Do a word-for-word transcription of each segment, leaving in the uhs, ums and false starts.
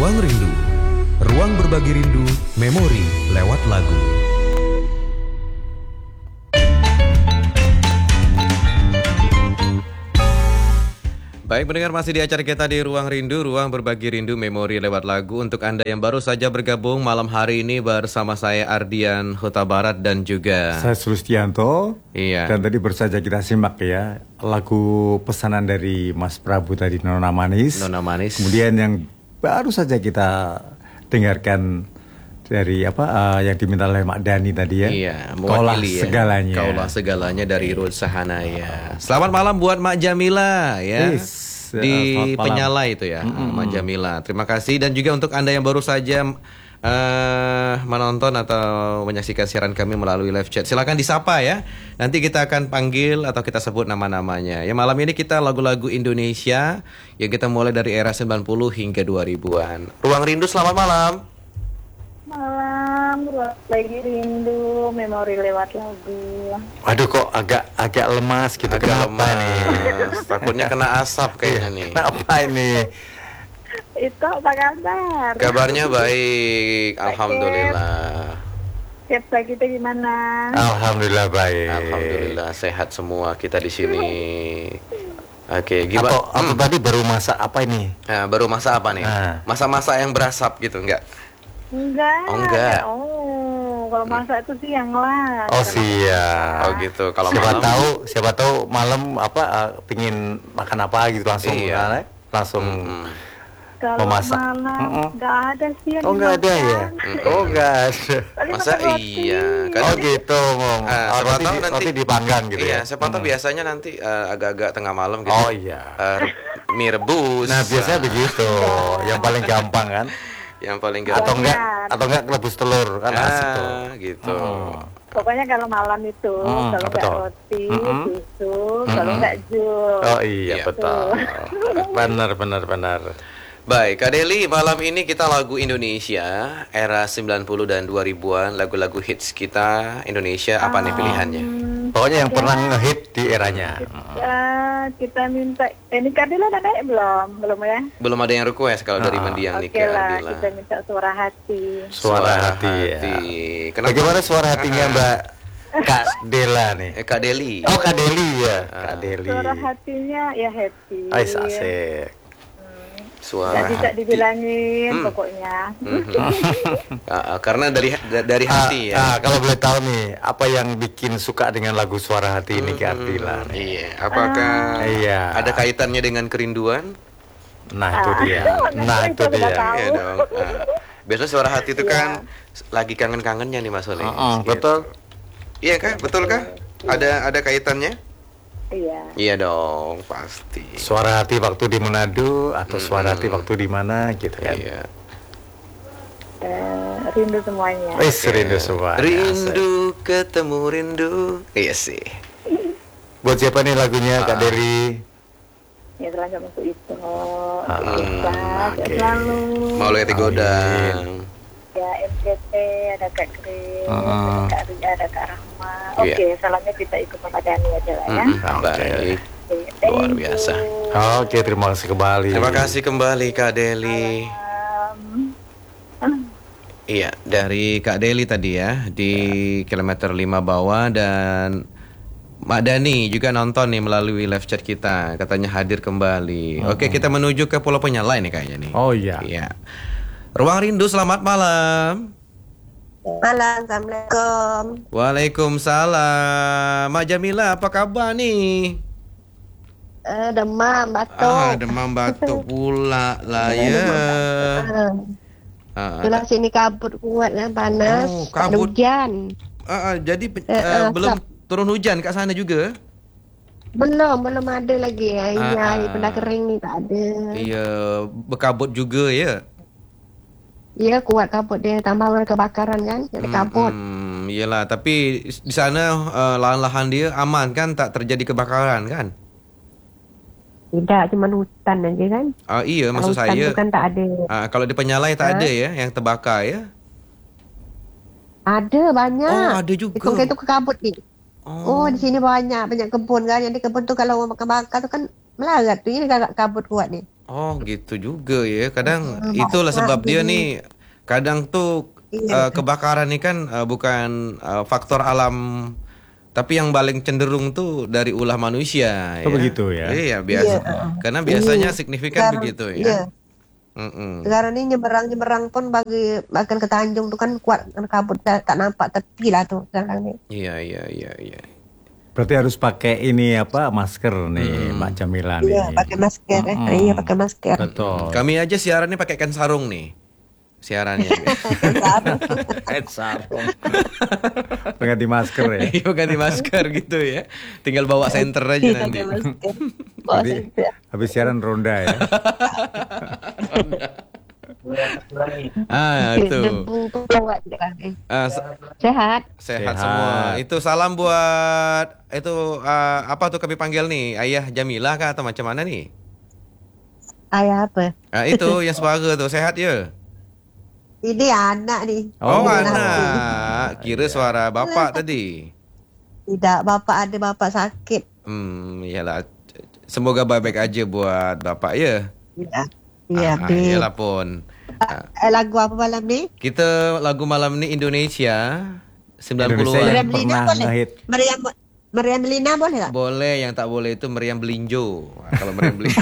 Ruang Rindu. Ruang berbagi rindu, memori lewat lagu. Baik pendengar, masih di acara kita di Ruang Rindu, Ruang berbagi rindu, memori lewat lagu. Untuk Anda yang baru saja bergabung malam hari ini bersama saya Ardian Huta Barat dan juga saya Sulistianto. Iya. Dan tadi baru saja kita simak ya lagu pesanan dari Mas Prabu tadi, Nona Manis. Nona Manis. Kemudian yang baru saja kita dengarkan dari apa uh, yang diminta oleh Mak Dani tadi ya. Iya, Kaulah mewakili ya. Segalanya. Kaulah Segalanya dari Ruth Sahanaya. Selamat malam buat Mak Jamila ya. Yes. Di Selamat malam. Penyala itu ya, mm-hmm. Mak Jamila. Terima kasih. Dan juga untuk Anda yang baru saja uh, menonton atau menyaksikan siaran kami melalui live chat, silakan disapa ya. Nanti kita akan panggil atau kita sebut nama-namanya. Ya, malam ini kita lagu-lagu Indonesia yang kita mulai dari era sembilan puluh hingga dua ribuan. Ruang Rindu, selamat malam. Malam, lagi rindu, memori lewat lagu. Waduh, kok agak agak lemas gitu. Agak Kenapa lemas. nih? Takutnya kena asap kayaknya nih. Kenapa ini? Itu apa kabar? Kabarnya baik, alhamdulillah. Siapa kita gimana? Alhamdulillah baik. Alhamdulillah sehat semua kita di sini. Oke, gimana? Atau, atau Hmm. tadi baru masak apa ini? Nah, baru masak apa nih? Ah. Masa-masa yang berasap gitu, enggak? Enggak. Oh, enggak. Oh, kalau masak itu siang lah. Oh siap. Oh gitu. Kalau siapa malam tahu, siapa tahu malam apa uh, pingin makan apa gitu langsung Iya. kan, langsung Mm-mm. Kalau memasak. malam Mm-mm. enggak ada sih yang Oh nggak ada ya? Mm-mm. Oh nggak ada. Paling Masa makan roti. iya? Kan Oh gitu, Mong. Ah, Oh, siapa roti, tahu di- nanti- roti dipanggang gitu Iya, ya? siapa tahu Mm. biasanya nanti uh, agak-agak tengah malam gitu. Oh iya. Uh, mie rebus. Nah biasanya Ah, begitu, yang paling gampang kan? Yang paling Atau gampang. enggak, atau enggak rebus telur kan asik tuh. Ah, gitu. Mm. Pokoknya kalau malam itu, Hmm, kalau apa enggak tuh? roti, Mm-mm. susu, kalau Mm-mm. enggak jus. Oh iya, Iya. betul. Benar, benar, benar. Baik, Kak Deli, malam ini kita lagu Indonesia era sembilan puluh dan dua ribuan, lagu-lagu hits kita Indonesia, apa nih pilihannya? Hmm, Pokoknya yang ya, pernah ngehit di eranya. kita, kita minta, eh, ini Kardila udah naik belum? Belum ya? Belum ada yang request kalau dari Ah. Mendiang Oke Nika lah, Ardila. kita minta suara hati. Suara hati, ya. Kenapa? Bagaimana suara hatinya Mbak Kak Dela nih? Eh, Kak Deli. Oh Kak Deli ya, Ah. Kak Deli. Suara hatinya ya happy. Ais asik. Suara Gak bisa hati. dibilangin Hmm. pokoknya. Mhm. Ah, ah, karena dari da- dari hati ya. Ah, ah, kalau boleh tahu nih, apa yang bikin suka dengan lagu Suara Hati ini Kak Ardila? nih? Iya, apakah Iya. ada kaitannya dengan kerinduan? Nah itu Ah. dia, Nah, nah itu itu udah dia. tahu. Iya dong. Ah. Biasanya suara hati itu Iya. kan lagi kangen-kangennya nih Mas Oli. Mm-mm, Gitu. betul. Iya kah? Betul kah? Ada ada kaitannya? Iya. Iya dong, pasti. Suara hati waktu di Manado atau suara hati Mm-mm. waktu di mana gitu kan? Iya. Eh, rindu semuanya. Wis rindu semua. Rindu ketemu rindu. Iya sih. Buat siapa nih lagunya Kak Ah. Deli? Ya terlanjur untuk itu. Ah, Bisa, oke. selalu. Mau lihat godang. Ya M C T, ada Kak Kris, Ah. ada Kak Ria, ada Kak Rahma. Iya. Oke, salamnya kita ikut sama Dani aja lah ya. Mm-mm, Oke. Baik. Oke, Luar thank biasa. you. Oke, terima kasih kembali. Terima kasih kembali Kak Deli. Um, Iya, dari Kak Deli tadi ya di kilometer lima bawah, dan Mak Dani juga nonton nih melalui live chat kita, katanya hadir kembali. Oke, kita menuju ke Pulau Penyala nih kayaknya nih. Oh iya. Iya. Ruang Rindu, selamat malam. Malam, Assalamualaikum. Waalaikumsalam. Mak Jamila, apa kabar nih? Eh, demam, batuk. Ah, demam batuk pula lah ya. Ah, Itulah sini kabut kuat kan, panas. Oh, tak ada kabut. hujan. ah, ah, jadi pe- Eh, eh, eh, belum Sab. turun hujan kat sana juga? Belum, belum ada lagi. Airnya, Ah, air ah. benda kering ni tak ada. Iya, berkabut juga ya. Ya, kuat kabut dia. Tambah orang kebakaran kan, jadi kabut. Hmm, iyalah, tapi di sana eh, lahan-lahan dia aman kan, tak terjadi kebakaran kan? Tidak, cuma hutan aja kan. Ah, iya, Kalau maksud hutan saya. tu kan tak ada. Ah, kalau di Penyalai tak Hah? ada ya yang terbakar ya? Ada, banyak. Oh, ada juga. Itu itu ke kabut ni. Oh, di sini banyak, banyak kebun kan. Yang di kebun tu kalau mau bakar tu kan melarat tu. Ini agak kabut kuat ni. Oh gitu juga ya. Kadang itulah sebab dia nih. Kadang tuh Iya. eh, kebakaran nih kan eh, bukan eh, faktor alam, tapi yang paling cenderung tuh dari ulah manusia Oh, ya. begitu ya? Iya biasa. Iya, heeh. Karena biasanya Iya. signifikan Sekarang- begitu Iya. ya. Mm-mm. Sekarang ini nyeberang-nyeberang pun bagi bahkan ke Tanjung tuh kan kuat kan kabut tak, tak nampak tepi lah tuh sekarang nih. Iya iya iya iya. Berarti harus pakai ini apa masker nih, Mbak Jamila nih. Iya, pakai masker. eh. Mm-mm. Iya, pakai masker. Betul. Kami aja siarannya pakai kain sarung nih. Siarannya. Kain sarung. Pengganti masker ya. Iya ganti masker gitu ya. Tinggal bawa senter aja Iya, nanti. pakai masker. Oh, Habis, saya- habis siaran ronda ya. Ah itu. Debu tuh kuat kan. eh. Ah, se- Sehat. sehat Sehat. semua. Itu salam buat itu ah, apa tuh kami panggil nih? Ayah Jamila kah atau macam mana nih? Ayah apa? Ah, itu yang suara tuh sehat ya. Ini anak nih. Oh, Oh, anak. Kira suara bapak tadi. Tidak, bapak ada bapak sakit. Hmm, iyalah. Semoga baik-baik aja buat bapak ya. Iya. Iya, Ah, ah, Beb. iyalah pun. Ah, Eh, lagu apa malam nih? kita lagu malam ini Indonesia sembilan Indonesia puluhan. Meriam yang Belina pernah boleh? ngehit. Meriam Meriam Belina boleh nggak? Boleh, yang tak boleh itu meriam belinjo. Nah, kalau meriam belinjo.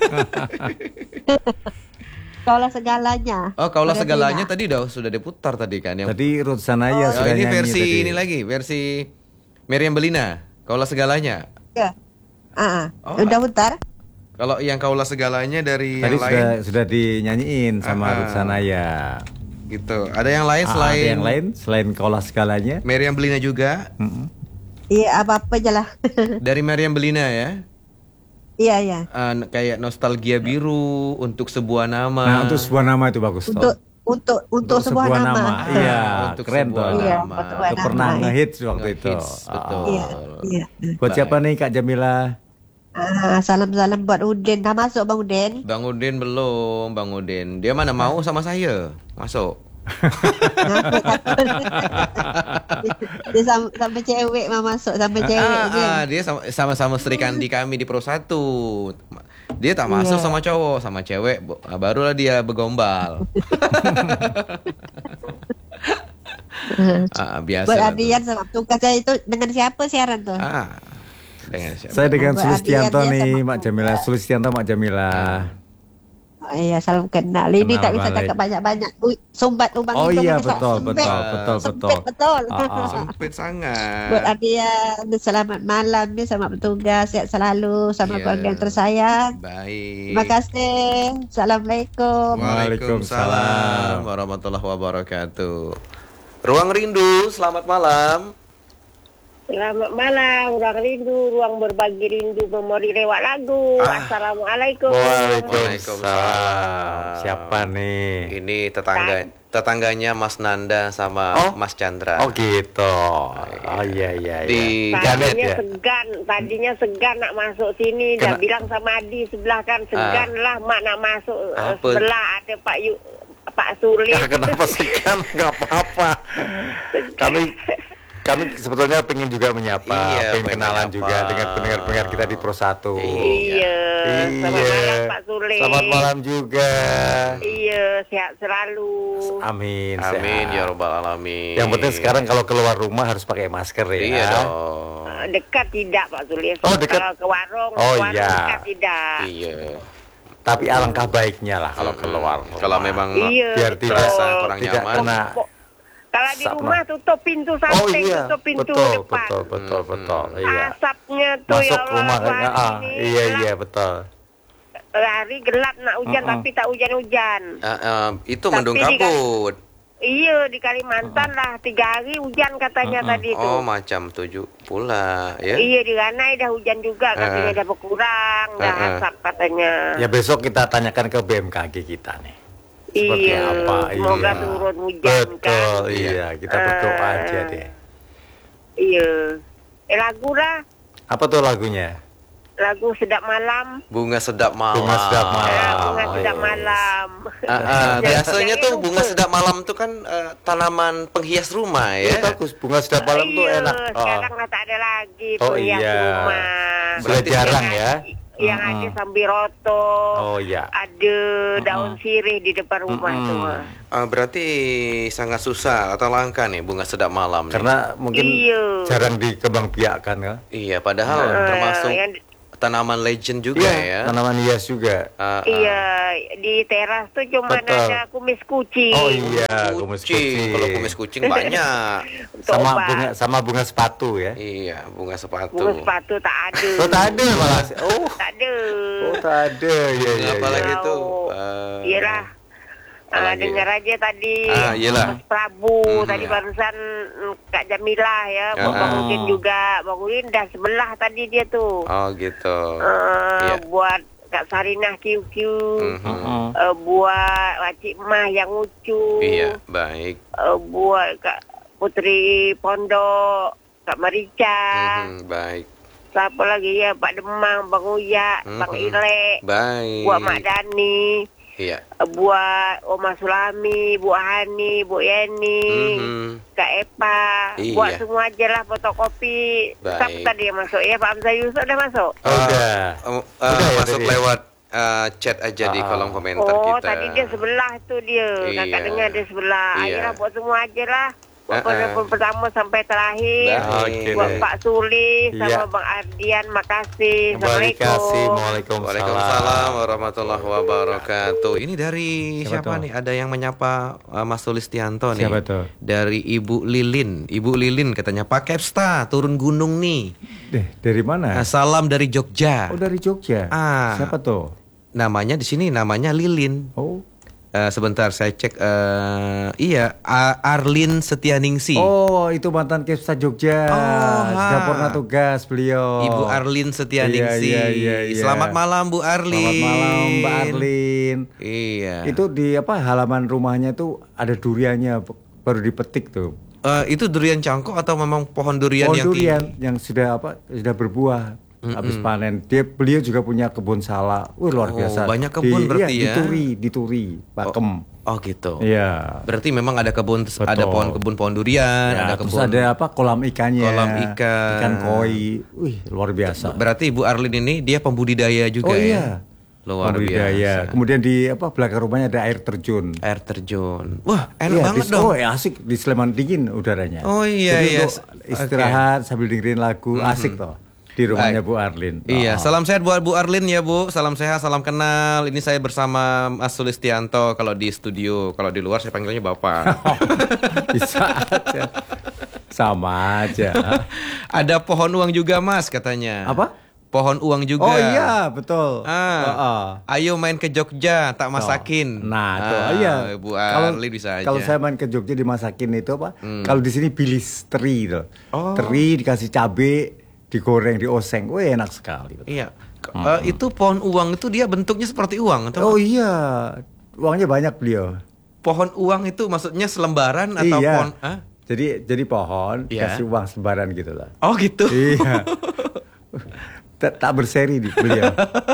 Kaulah segalanya. Oh, kaulah Meriam segalanya Belina. tadi udah sudah diputar tadi kan yang. Tadi Ruth Sanaya Oh, sudah ini nyanyi versi tadi. ini lagi, versi Meriam Belina. Kaulah segalanya. Ya. Ah, ah. Oh, Udah putar? Kalau yang kaulah segalanya dari Tadi yang sudah lain sudah dinyanyiin sama Ah, Ruth Sanaya. gitu. Ada yang lain Ah, selain ada yang lain selain kaulah segalanya. Meriam Belina juga? Mm-mm. Iya, apa-apa aja lah. Dari Meriam Belina ya. Iya, iya. Ah, kayak nostalgia biru untuk sebuah nama. Nah, untuk sebuah nama itu bagus Untuk toh. untuk untuk sebuah nama. Iya, Untuk keren sebuah toh. Iya, nama. untuk sebuah Itu pernah nama. ngehits waktu itu. Ngehits, betul. Ah. Iya, iya. Buat siapa nih Kak Jamila? Ah, salam-salam buat Udin. Dah masuk Bang Udin? Bang Udin belum, Bang Udin. Dia mana mau sama saya? Masuk. Dia sam- sampai cewek mah masuk sampai cewek Ah, je. ah, dia sama- sama-sama Sri Kandi kami di Pro satu. Dia tak masuk Iya. sama cowok, sama cewek bo- ah, barulah dia begombal. Ah, biasa. Buat lah tuh. Adrian sama tugas saya itu dengan siapa siaran tuh? Ah, dengan siapa? Saya dengan Buat Sulistianto Adrian ya nih, sama Mak Jamila. Sulistianto, Mak Jamila. Oh, iya, salam kenal. Ini Kenal tak bisa balik. cakap banyak-banyak. Ui, sumbat lubang Oh hidung iya, ini, Pak. betul, Sempit. betul, betul, betul. Sempit betul. Ah, ah. Sempit sangat. Buat Adrian, selamat malam nih, selamat bertugas, sehat selalu sama Iya. keluarga yang tersayang. Baik. Terima kasih. Assalamualaikum. Waalaikumsalam warahmatullahi wabarakatuh. Ruang Rindu, selamat malam. Selamat malam, ruang rindu, ruang berbagi rindu, memori lewat lagu. Ah. Assalamualaikum. Waalaikumsalam. Siapa nih? Ini tetangga tetangganya Mas Nanda sama Oh. Mas Chandra. Oh gitu. Oh iya iya iya. Di Tadinya Janet ya? segan, tadinya segan nak masuk sini. Dah Kena- bilang sama Adi sebelah kan, segan lah mak nak masuk eh, Apa? sebelah ada Pak Yu, Pak Sulit. Ya, kenapa segan? Nggak apa-apa. Kami kami sebetulnya pengen juga menyapa, Iya, pengen pengen kenalan menyapa. juga dengan pendengar-pendengar kita di Pro satu. Iya, selamat malam Pak Sulit. Selamat malam juga. Iya, sehat selalu. Amin. Amin sehat. ya robbal alamin. Yang penting sekarang kalau keluar rumah harus pakai masker ya. Iya dong. Eh, Dekat tidak Pak Sulit. Oh, dekat. Kalau ke warung, Oh, ke warung iya. dekat tidak. Iya. Tapi alangkah baiknya lah kalau keluar. rumah. Kalau memang Iya, biar betul. tidak terasa kurang tidak nyaman. kena. Kalau di Sama. rumah tutup pintu Oh samping, iya, tutup pintu betul, depan. betul, betul, Hmm. betul, iya. Asapnya tuh Masuk ya Allah, rumah hari kayaknya, ah, ini iya gelap. iya betul. Hari gelap nak hujan Mm-mm. tapi tak hujan-hujan. Ah, ah, itu Tapi mendung di- kabut. Iya di Kalimantan lah tiga hari hujan katanya Mm-mm. tadi Oh, tuh. macam tujuh pula ya. Iya di Ranai dah hujan juga katanya Ah. dah berkurang, dah Ah, ah. asap katanya. Ya besok kita tanyakan ke B M K G kita nih. Seperti Iya, apa? semoga Iya. turun hujan Betul, kan. iya. Kita berdoa Eh. aja deh. Iya. Eh lagu lah, Apa tuh lagunya? lagu sedap malam. Bunga sedap malam. Bunga sedap malam. Eh, Ah, bunga sedap yes. malam. Ah, ah, biasanya Jangan tuh lupa. bunga sedap malam tuh kan eh, tanaman penghias rumah Iya ya. bagus, bunga sedap malam tuh Iya, enak. Oh. Sekarang lah tak ada lagi Oh, penghias iya. rumah. Sudah Berarti jarang ya. yang Mm-mm. ada sambiroto, Oh iya. ada daun sirih di depan rumah Mm-mm. tuh. Ah, berarti sangat susah atau langka nih bunga sedap malam nih. Karena mungkin Iya. jarang dikembangbiakkan kan. Iya, padahal Eh, termasuk yang di- tanaman legend juga ya. Tanaman hias juga. Ah, ah. Iya, di teras tuh cuma Betul. ada kumis kucing. Oh iya, kumis kucing. Kalau kumis kucing banyak. Untuk Sama obat. bunga sama bunga sepatu ya. Iya, bunga sepatu. Bunga sepatu tak ada. Oh, tak ada malah. Oh, Tak ada. oh tak ada. Ya ya. Apa ya. lagi Tahu. tuh? Eh, Iyalah. apa Ah, lagi? dengar aja tadi Ah, iyalah. Mas Prabu Hmm, tadi ya. barusan mm, Kak Jamilah ya, Ah, Bang ah. Udin juga, Bang Udin dah sebelah tadi dia tuh. Oh, gitu. Eh, Iya. Buat Kak Sarinah Q Q, Mhm. Mm-mm. eh, buat Wacik Mah yang lucu, Iya, baik. eh, buat Kak Putri Pondok, Kak Marica, Mhm, baik. siapa lagi ya, Pak Demang, Bang Uya, Bang Mhm. Ilek, Baik. buat Mak Dani, Iya. eh, buat Oma Sulami, Bu Hani, Bu Yeni, Mhm. Kak Epa, Iya. buat semua aja lah fotokopi. Baik. Siapa tadi yang masuk ya? Pak Hamzah Yusuf udah masuk? Oh, udah. Eh, eh, Udah ya masuk tadi? lewat eh, chat aja di Ah. kolom komentar Oh, kita. tadi dia sebelah tuh dia. Kakak Iya. dengar dia sebelah. Iya. Ayolah buat semua aja lah. Buat Uh-uh. penelpon pertama sampai terakhir. Baik. Oke Buat deh. Pak Suli sama Iya. Bang Ardian, makasih. Terima kasih. Assalamualaikum. Waalaikumsalam. Waalaikumsalam warahmatullahi wabarakatuh. Ini dari Siapa siapa, tuh? nih? Ada yang menyapa uh, Mas Sulistianto nih. Siapa tuh? Dari Ibu Lilin. Ibu Lilin katanya, Pak Kepsta turun gunung nih. Deh, dari mana? Nah, salam dari Jogja. Oh, dari Jogja. Ah. Siapa tuh? Namanya di sini namanya Lilin. Oh. Eh, sebentar saya cek. eh, iya, A- Arlin Setianingsi. Oh, itu mantan Kepsta Jogja. Oh, Sudah ha. pernah tugas beliau. Ibu Arlin Setianingsi. Iya, iya, iya, iya. Selamat malam Bu Arlin. Selamat malam Mbak Arlin. Iya. Itu di apa halaman rumahnya tuh ada duriannya p- baru dipetik tuh. Eh, itu durian cangkok atau memang pohon durian Pohon yang durian tinggi? yang sudah apa sudah berbuah habis panen. Dia beliau juga punya kebun salak. Wih, luar Oh, biasa. banyak kebun Di- berarti iya, ya? Di Turi, di Turi, Pakem. Oh gitu. Iya. Berarti memang ada kebun, Betul. ada pohon kebun pohon durian, Ya, ada terus kebun. ada apa kolam ikannya. Kolam ikan. Ikan koi. Wih, luar biasa. Berarti Ibu Arlin ini dia pembudidaya juga oh ya. iya. Luar Pembudidaya. biasa. Kemudian di apa belakang rumahnya ada air terjun. Air terjun. Wah, enak Iya, banget di- dong. Oh, ya, asik di Sleman dingin udaranya. Oh, iya, Jadi iya. untuk istirahat sambil dengerin lagu asik toh di rumahnya Baik. Bu Arlin. Iya, Oh. salam sehat buat Bu Arlin ya Bu. Salam sehat, salam kenal. Ini saya bersama Mas Sulistianto kalau di studio. Kalau di luar saya panggilnya Bapak. Bisa aja. Sama aja. Ada pohon uang juga Mas katanya. Apa? Pohon uang juga. Oh iya, betul. Ah, Oh, oh. ayo main ke Jogja, tak masakin. Nah, tuh, Ah, iya. Bu Kalau Arlin bisa aja. kalau saya main ke Jogja dimasakin itu apa? Kalau di sini bilis teri tuh. Oh. Teri dikasih cabe, digoreng, dioseng. Wih, enak sekali. Iya. K- eh, itu pohon uang itu dia bentuknya seperti uang atau Oh iya. Uangnya banyak beliau. pohon uang itu maksudnya selembaran atau iya. pohon? Hah? Jadi jadi pohon Iya. kasih uang sembaran gitu lah. Oh gitu. Iya. tak, tak berseri di beliau.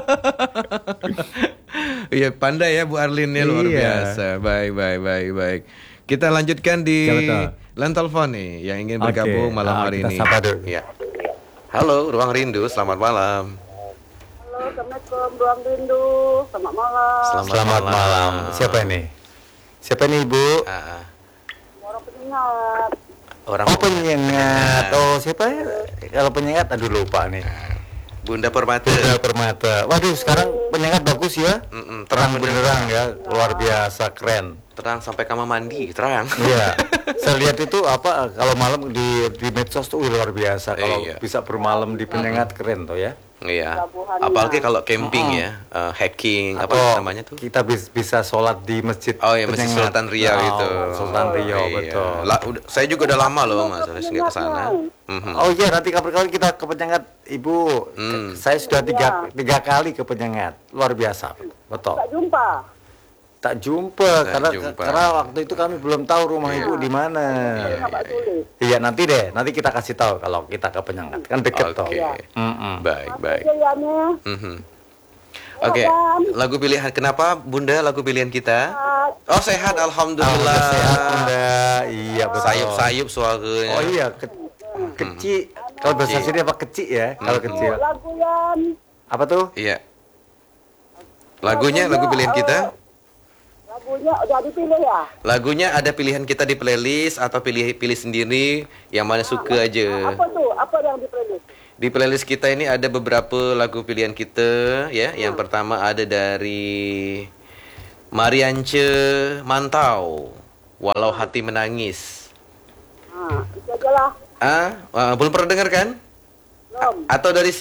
Iya pandai ya Bu Arlin ya luar Iya. biasa. Baik baik baik baik. Kita lanjutkan di Siapa tuh? line telepon nih yang ingin Oke, bergabung malam ah, hari kita ini. sapa dulu. Iya. Halo, Ruang Rindu, selamat malam. Halo, Assalamualaikum, Ruang Rindu. Selamat malam. Selamat malam. Siapa ini? Siapa ini Ibu? Ah, ah. Orang penyengat. orang Oh penyengat. Oh siapa ya? Kalau penyengat aduh lupa nih. Bunda Permata. Bunda Permata. Waduh sekarang penyengat bagus ya. Mm-mm, Terang terang benerang ya. Luar biasa keren. Terang sampai kamar mandi, terang. Iya. Saya lihat itu apa kalau malam di di medsos tuh luar biasa. Kalau Iya. bisa bermalam di penyengat keren tuh ya. Iya. Apalagi kalau camping ya, eh, hiking apa Atau namanya tuh? kita bis- bisa sholat di masjid. Oh ya Masjid Penyengat. Sultan Riau Oh, itu. Sultan Riau Iya. betul. Lah, udah- saya juga udah lama loh Mas, saya nggak ke sana. Mhm. Oh iya nanti kapan-kapan kita ke penyengat Ibu. Hmm. Saya sudah tiga, tiga kali ke penyengat. Luar biasa. Betul. Tak jumpa. Tak jumpa Tak karena jumpa. karena waktu itu kami belum tahu rumah Ibu di mana. Iya, Pak Tulis. Iya nanti deh, nanti kita kasih tahu kalau kita ke penyengat. Kan deket toh. Oke. Mm-mm. Baik, baik. Ya, ya, nih. Mhm. Oke, lagu pilihan kenapa Bunda lagu pilihan kita? Oh sehat alhamdulillah. Alhamdulillah sehat Bunda. Iya betul. Sayup-sayup suaranya. Oh iya ke- kecil. Kalau bahasa Kecil. sini apa kecil ya? Kalau kecil. Lagu yang Apa tuh? Iya. Lagunya, lagu pilihan kita. Lagunya udah dipilih ya? Lagunya ada pilihan kita di playlist atau pilih pilih sendiri yang mana suka aja. Apa tuh? Apa yang di playlist? Di playlist kita ini ada beberapa lagu pilihan kita ya. Yang pertama ada dari Mariance Mantau, Walau Hati Menangis. Ah, itu aja lah. Ah, ah, belum pernah dengar kan? Belum. A- atau dari